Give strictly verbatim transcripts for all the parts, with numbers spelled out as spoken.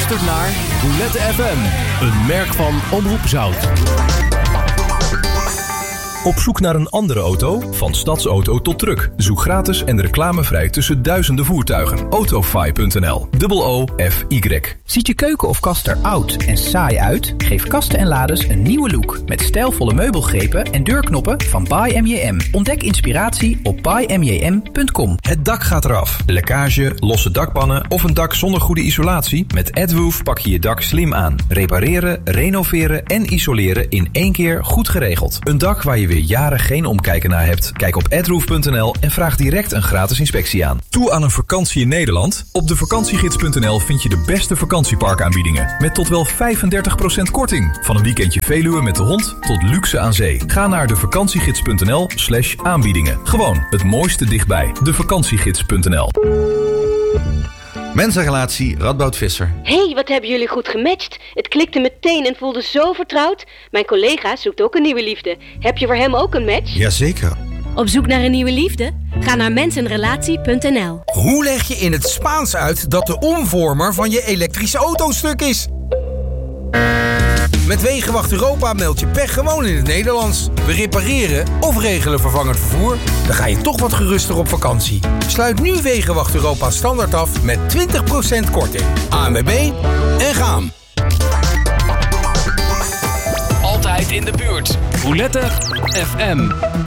luistert naar Roulette F M, een merk van Omroep Zout. Op zoek naar een andere auto? Van stadsauto tot truck. Zoek gratis en reclamevrij tussen duizenden voertuigen. Autofy punt n l. O O F Y. Ziet je keuken of kast er oud en saai uit? Geef kasten en lades een nieuwe look. Met stijlvolle meubelgrepen en deurknoppen van By M J M. Ontdek inspiratie op by m j m punt com. Het dak gaat eraf. Lekkage, losse dakpannen of een dak zonder goede isolatie? Met AdWoof pak je je dak slim aan. Repareren, renoveren en isoleren in één keer goed geregeld. Een dak waar je weer jaren geen omkijken naar hebt? Kijk op adroof punt n l en vraag direct een gratis inspectie aan. Toe aan een vakantie in Nederland? Op de vakantiegids punt n l vind je de beste vakantieparkaanbiedingen. Met tot wel vijfendertig procent korting. Van een weekendje Veluwe met de hond tot luxe aan zee. Ga naar de vakantiegids punt n l slash aanbiedingen. Gewoon het mooiste dichtbij. de vakantiegids punt n l. Mensenrelatie, Radboud Visser. Hé, wat hebben jullie goed gematcht. Het klikte meteen en voelde zo vertrouwd. Mijn collega zoekt ook een nieuwe liefde. Heb je voor hem ook een match? Jazeker. Op zoek naar een nieuwe liefde? Ga naar mensenrelatie punt n l. Hoe leg je in het Spaans uit dat de omvormer van je elektrische auto stuk is? Met Wegenwacht Europa meld je pech gewoon in het Nederlands. We repareren of regelen vervangend vervoer. Dan ga je toch wat geruster op vakantie. Sluit nu Wegenwacht Europa standaard af met twintig procent korting. A N W B en gaan. Altijd in de buurt. Roulette F M.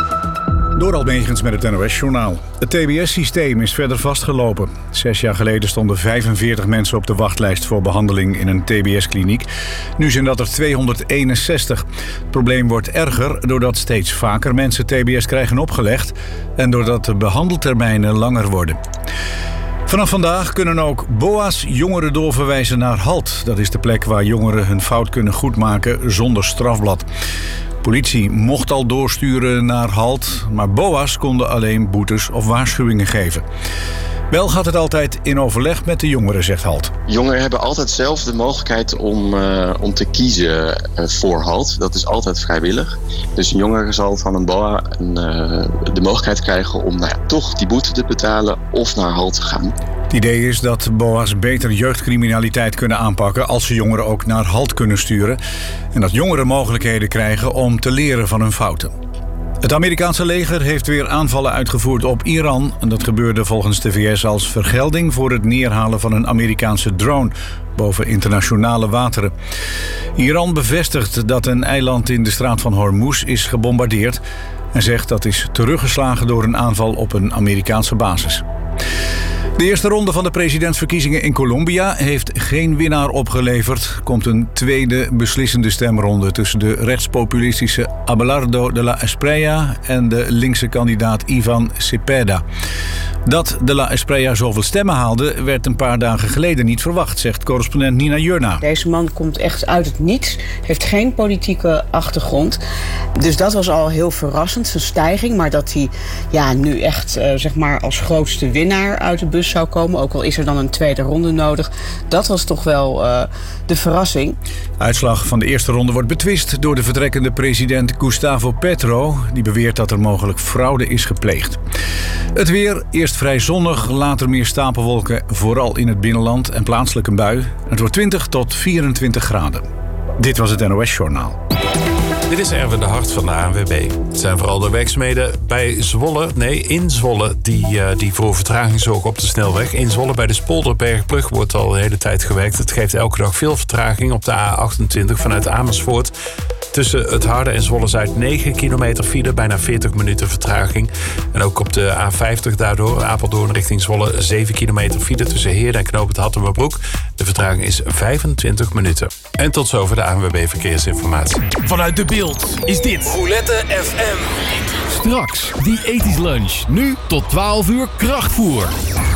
Door Almegens met het N O S-journaal. Het T B S-systeem is verder vastgelopen. Zes jaar geleden stonden vijfenveertig mensen op de wachtlijst voor behandeling in een T B S-kliniek. Nu zijn dat er tweehonderdeenenzestig. Het probleem wordt erger doordat steeds vaker mensen T B S krijgen opgelegd en doordat de behandeltermijnen langer worden. Vanaf vandaag kunnen ook B O A's jongeren doorverwijzen naar HALT. Dat is de plek waar jongeren hun fout kunnen goedmaken zonder strafblad. Politie mocht al doorsturen naar HALT, maar B O A's konden alleen boetes of waarschuwingen geven. Wel gaat het altijd in overleg met de jongeren, zegt HALT. Jongeren hebben altijd zelf de mogelijkheid om, uh, om te kiezen uh, voor HALT. Dat is altijd vrijwillig. Dus een jongere zal van een B O A een, uh, de mogelijkheid krijgen om nou ja, toch die boete te betalen of naar HALT te gaan. Het idee is dat B O A's beter jeugdcriminaliteit kunnen aanpakken als ze jongeren ook naar HALT kunnen sturen. En dat jongeren mogelijkheden krijgen om te leren van hun fouten. Het Amerikaanse leger heeft weer aanvallen uitgevoerd op Iran. En dat gebeurde volgens de V S als vergelding voor het neerhalen van een Amerikaanse drone boven internationale wateren. Iran bevestigt dat een eiland in de straat van Hormuz is gebombardeerd en zegt dat is teruggeslagen door een aanval op een Amerikaanse basis. De eerste ronde van de presidentsverkiezingen in Colombia heeft geen winnaar opgeleverd. Komt een tweede beslissende stemronde tussen de rechtspopulistische Abelardo de la Espriella en de linkse kandidaat Ivan Cepeda. Dat de la Espriella zoveel stemmen haalde werd een paar dagen geleden niet verwacht, zegt correspondent Nina Jurna. Deze man komt echt uit het niets, heeft geen politieke achtergrond. Dus dat was al heel verrassend, zijn stijging. Maar dat hij ja, nu echt uh, zeg maar als grootste winnaar uit de bus zou komen, ook al is er dan een tweede ronde nodig, dat was toch wel uh, de verrassing. De uitslag van de eerste ronde wordt betwist door de vertrekkende president Gustavo Petro, die beweert dat er mogelijk fraude is gepleegd. Het weer, eerst vrij zonnig, later meer stapelwolken, vooral in het binnenland en plaatselijk een bui. Het wordt twintig tot vierentwintig graden. Dit was het N O S-journaal. Dit is Erwin de Hart van de A N W B. Het zijn vooral de werkzaamheden bij Zwolle, nee, in Zwolle, die, uh, die voor vertraging zorgen op de snelweg. In Zwolle bij de Spolderbergbrug wordt al de hele tijd gewerkt. Het geeft elke dag veel vertraging op de A achtentwintig vanuit Amersfoort. Tussen het Harde en Zwolle-Zuid negen kilometer file, bijna veertig minuten vertraging. En ook op de A vijftig daardoor, Apeldoorn richting Zwolle, zeven kilometer file tussen Heerden en Knoop het Hattemerbroek. De vertraging is vijfentwintig minuten. En tot zover de A N W B Verkeersinformatie. Vanuit de Beeld is dit Roulette F M. Straks die ethisch lunch. Nu tot twaalf uur krachtvoer.